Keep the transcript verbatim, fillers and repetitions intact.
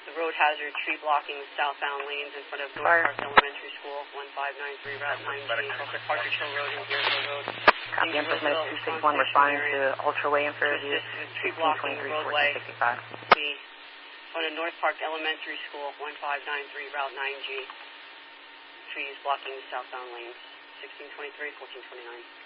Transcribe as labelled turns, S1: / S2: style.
S1: The road hazard tree blocking the southbound lanes in front of North
S2: Fire.
S1: Park Elementary School, one five nine three, Route nine G, also Partridge Hill Road and Deerfield Road.
S2: Copy, Implement two six one, responding to Ultraway in Fairview,
S1: tree
S2: sixteen
S1: blocking
S2: twenty-three,
S1: the roadway.
S2: fourteen sixty-five.
S1: B, front of North Park Elementary School, one five nine three, Route nine G. Trees blocking the southbound lanes, sixteen twenty-three, fourteen twenty-nine.